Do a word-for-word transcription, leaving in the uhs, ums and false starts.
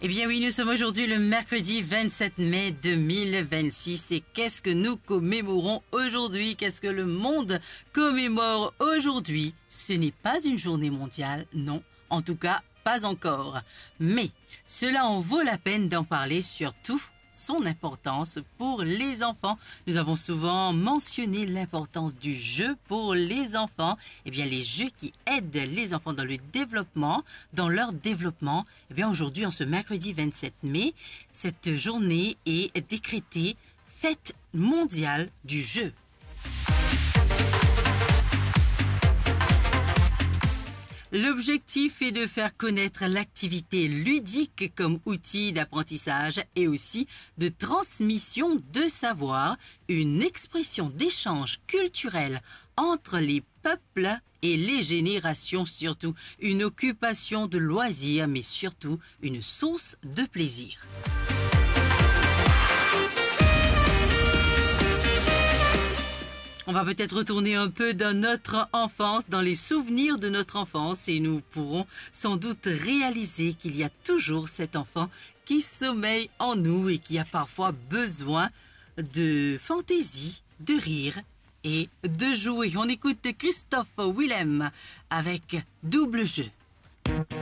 Eh bien oui, nous sommes aujourd'hui le mercredi vingt-sept mai deux mille vingt-six et qu'est-ce que nous commémorons aujourd'hui? Qu'est-ce que le monde commémore aujourd'hui? Ce n'est pas une journée mondiale, non, en tout cas pas encore. Mais cela en vaut la peine d'en parler, surtout son importance pour les enfants. Nous avons souvent mentionné l'importance du jeu pour les enfants. Eh bien, les jeux qui aident les enfants dans le développement, dans leur développement. Eh bien, aujourd'hui, en ce mercredi vingt-sept mai, cette journée est décrétée Fête mondiale du jeu. L'objectif est de faire connaître l'activité ludique comme outil d'apprentissage et aussi de transmission de savoir, une expression d'échange culturel entre les peuples et les générations surtout, une occupation de loisirs mais surtout une source de plaisir. On va peut-être retourner un peu dans notre enfance, dans les souvenirs de notre enfance et nous pourrons sans doute réaliser qu'il y a toujours cet enfant qui sommeille en nous et qui a parfois besoin de fantaisie, de rire et de jouer. On écoute Christophe Willem avec Double Jeu.